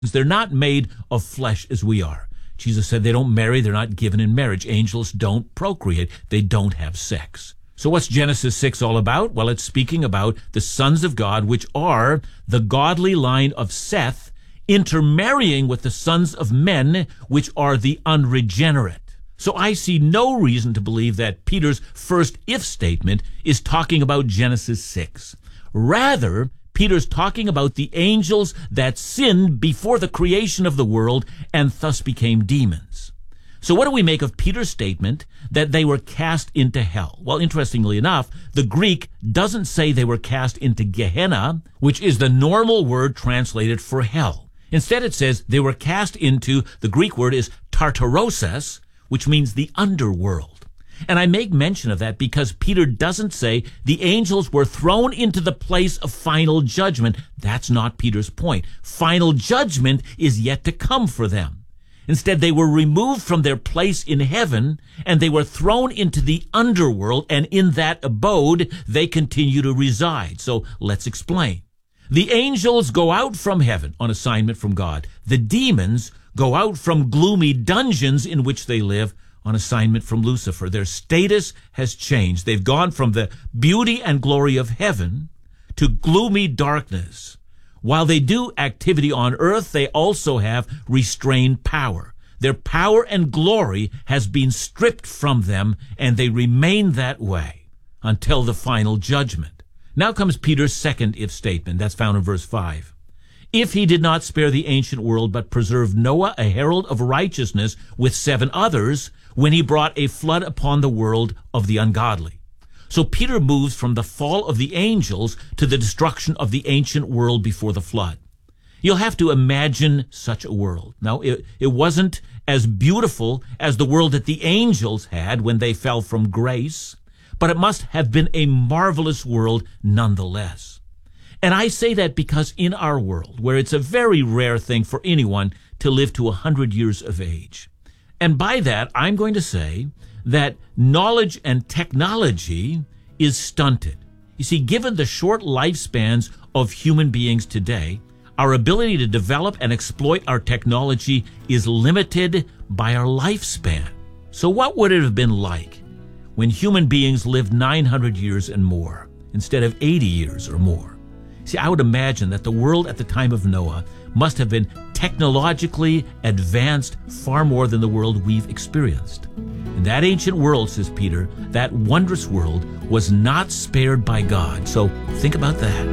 They're not made of flesh as we are. Jesus said they don't marry, they're not given in marriage. Angels don't procreate, they don't have sex. So what's Genesis 6 all about? Well, it's speaking about the sons of God, which are the godly line of Seth, intermarrying with the sons of men, which are the unregenerate. So I see no reason to believe that Peter's first if statement is talking about Genesis 6. Rather, Peter's talking about the angels that sinned before the creation of the world and thus became demons. So what do we make of Peter's statement that they were cast into hell? Well, interestingly enough, the Greek doesn't say they were cast into Gehenna, which is the normal word translated for hell. Instead, it says they were cast into, the Greek word is Tartarosis, which means the underworld. And I make mention of that because Peter doesn't say the angels were thrown into the place of final judgment. That's not Peter's point. Final judgment is yet to come for them. Instead, they were removed from their place in heaven, and they were thrown into the underworld, and in that abode, they continue to reside. So let's explain. The angels go out from heaven on assignment from God. The demons go out from gloomy dungeons in which they live on assignment from Lucifer. Their status has changed. They've gone from the beauty and glory of heaven to gloomy darkness. While they do activity on earth, they also have restrained power. Their power and glory has been stripped from them, and they remain that way until the final judgment. Now comes Peter's second if statement. That's found in verse 5. If he did not spare the ancient world, but preserved Noah, a herald of righteousness, with 7 others, when he brought a flood upon the world of the ungodly. So Peter moves from the fall of the angels to the destruction of the ancient world before the flood. You'll have to imagine such a world. Now, it wasn't as beautiful as the world that the angels had when they fell from grace, but it must have been a marvelous world nonetheless. And I say that because in our world, where it's a very rare thing for anyone to live to 100 years of age, and by that, I'm going to say that knowledge and technology is stunted. You see, given the short lifespans of human beings today, our ability to develop and exploit our technology is limited by our lifespan. So what would it have been like when human beings lived 900 years and more instead of 80 years or more? See, I would imagine that the world at the time of Noah must have been technologically advanced far more than the world we've experienced. In that ancient world, says Peter, that wondrous world was not spared by God. So think about that.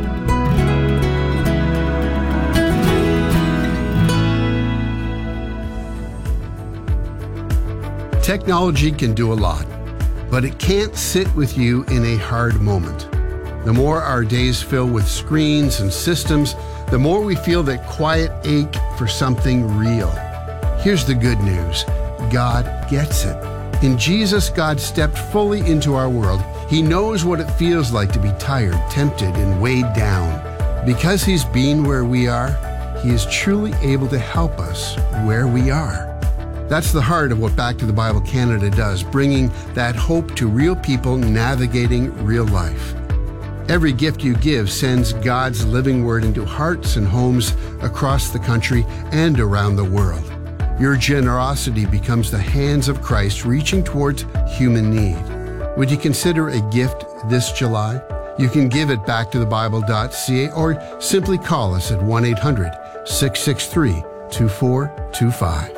Technology can do a lot, but it can't sit with you in a hard moment. The more our days fill with screens and systems, the more we feel that quiet ache for something real. Here's the good news. God gets it. In Jesus, God stepped fully into our world. He knows what it feels like to be tired, tempted, and weighed down. Because He's been where we are, He is truly able to help us where we are. That's the heart of what Back to the Bible Canada does, bringing that hope to real people navigating real life. Every gift you give sends God's living word into hearts and homes across the country and around the world. Your generosity becomes the hands of Christ reaching towards human need. Would you consider a gift this July? You can give at backtothebible.ca or simply call us at 1-800-663-2425.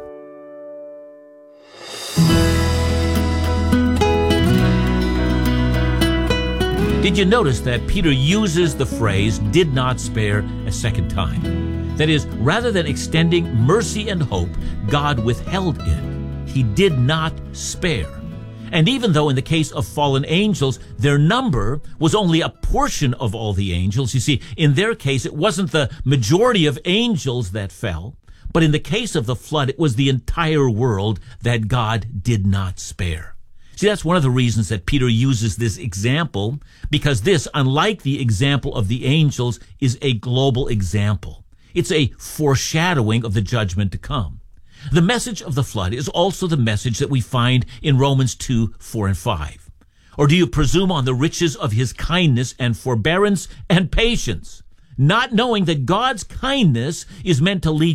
Did you notice that Peter uses the phrase "did not spare" a second time? That is, rather than extending mercy and hope, God withheld it. He did not spare. And even though in the case of fallen angels, their number was only a portion of all the angels, you see, in their case, it wasn't the majority of angels that fell, but in the case of the flood, it was the entire world that God did not spare. See, that's one of the reasons that Peter uses this example, because this, unlike the example of the angels, is a global example. It's a foreshadowing of the judgment to come. The message of the flood is also the message that we find in Romans 2, 4, and 5. Or do you presume on the riches of His kindness and forbearance and patience, not knowing that God's kindness is meant to lead